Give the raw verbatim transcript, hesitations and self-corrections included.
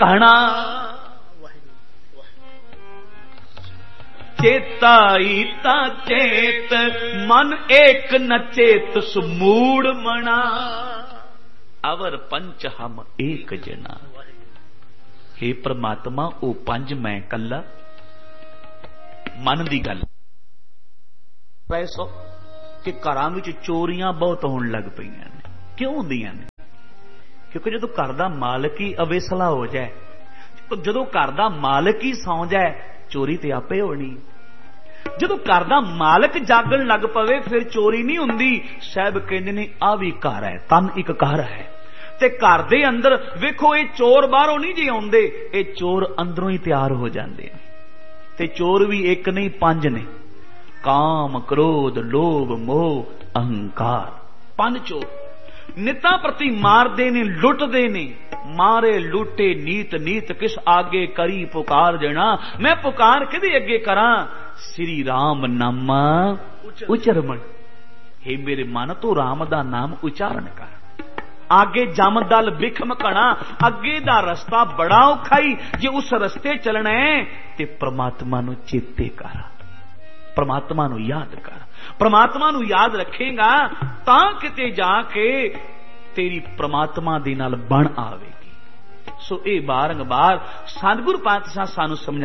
कहना चेताई ता चेत मन एक न चेत सुमूड मना अवर पंच हम एक जना। हे परमात्मा ओ पंज मैं कला मन दी गल पैसो कि घरां विच चोरियां बहुत होण लग पईयां ने। क्यों हुंदियां ने? क्योंकि जदों घर दा मालक ही अवेसला हो जाए, जदों घर दा मालक ही सौ जाए, चोरी ते आपे होनी। जदों घर दा मालक जागण लग पवे फिर चोरी नहीं हुंदी। साहब कहंदे ने आ भी घर है, तन एक घर है ते घर दे अंदर वेखो ये चोर बाहरों नहीं जी आउंदे, ये चोर अंदरों ही तैयार हो जाते हैं। ते चोर भी एक नहीं पंज ने, काम क्रोध लोभ मोह अहंकार, पंज चोर निता प्रति मारदे ने लुटदे ने। मारे लूटे नीत नीत किस आगे करी पुकार देना। मैं पुकार किदे अगे करा? श्री राम नामा उचरमण। हे मेरे मन तो राम दा नाम उचारण कर। आगे जम दल बिखम कणा, अगे दा रस्ता बड़ा औखा ही। जे उस रस्ते चलना है ते परमात्मा नू चेते कर, परमात्मा नू याद कर। परमात्मा नू याद रखेगा तां किते जाके तेरी परमात्मा दे नाल बण आवेगी। सो ये बारंबार सतगुरु पातशाह सानू समझा